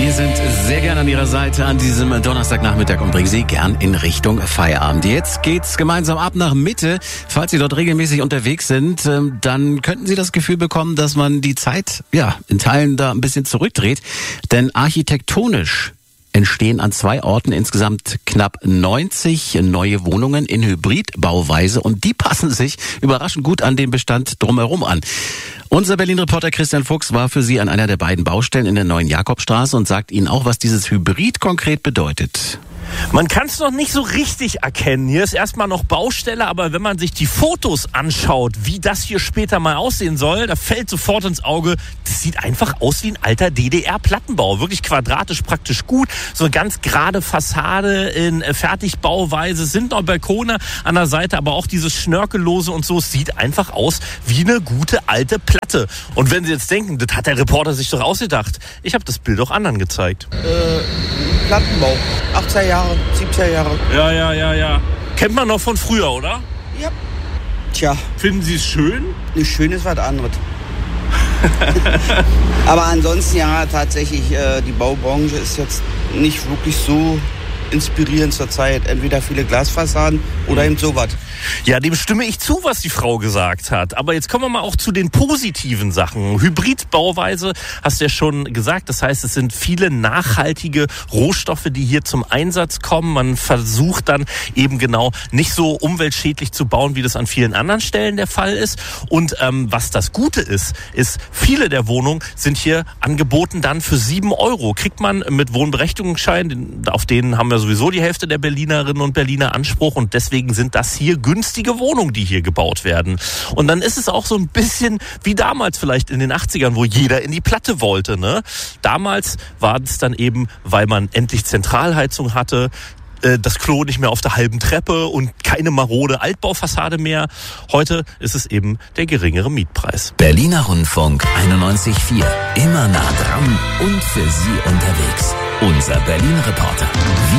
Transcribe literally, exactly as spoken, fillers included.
Wir sind sehr gern an Ihrer Seite an diesem Donnerstagnachmittag und bringen Sie gern in Richtung Feierabend. Jetzt geht's gemeinsam ab nach Mitte. Falls Sie dort regelmäßig unterwegs sind, dann könnten Sie das Gefühl bekommen, dass man die Zeit, ja, in Teilen da ein bisschen zurückdreht. Denn architektonisch entstehen an zwei Orten insgesamt knapp neunzig neue Wohnungen in Hybridbauweise und die passen sich überraschend gut an den Bestand drumherum an. Unser Berlin-Reporter Christian Fuchs war für Sie an einer der beiden Baustellen in der Neuen Jakobstraße und sagt Ihnen auch, was dieses Hybrid konkret bedeutet. Man kann es noch nicht so richtig erkennen. Hier ist erstmal noch Baustelle, aber wenn man sich die Fotos anschaut, wie das hier später mal aussehen soll, da fällt sofort ins Auge, das sieht einfach aus wie ein alter D D R-Plattenbau. Wirklich quadratisch, praktisch gut. So eine ganz gerade Fassade in Fertigbauweise, sind noch Balkone an der Seite, aber auch dieses Schnörkellose und so. Es sieht einfach aus wie eine gute alte Platte. Und wenn Sie jetzt denken, das hat der Reporter sich doch ausgedacht. Ich habe das Bild auch anderen gezeigt. Äh, Plattenbau. achtziger Jahre, siebziger Jahre. Ja, ja, ja, ja. Kennt man noch von früher, oder? Ja. Tja. Finden Sie es schön? Nicht schön ist was anderes. Aber ansonsten ja, tatsächlich, äh, die Baubranche ist jetzt nicht wirklich so inspirierend zurzeit. Entweder viele Glasfassaden oder eben sowas. Ja, dem stimme ich zu, was die Frau gesagt hat. Aber jetzt kommen wir mal auch zu den positiven Sachen. Hybridbauweise hast du ja schon gesagt. Das heißt, es sind viele nachhaltige Rohstoffe, die hier zum Einsatz kommen. Man versucht dann eben genau nicht so umweltschädlich zu bauen, wie das an vielen anderen Stellen der Fall ist. Und ähm, was das Gute ist, ist, viele der Wohnungen sind hier angeboten dann für sieben Euro. Kriegt man mit Wohnberechtigungsschein, auf denen haben wir sowieso die Hälfte der Berlinerinnen und Berliner Anspruch. Und deswegen sind das hier günstige Wohnungen, die hier gebaut werden. Und dann ist es auch so ein bisschen wie damals vielleicht in den achtzigern, wo jeder in die Platte wollte, ne? Damals war es dann eben, weil man endlich Zentralheizung hatte, das Klo nicht mehr auf der halben Treppe und keine marode Altbaufassade mehr. Heute ist es eben der geringere Mietpreis. Berliner Rundfunk einundneunzig Komma vier. Immer nah dran und für Sie unterwegs. Unser Berlin-Reporter.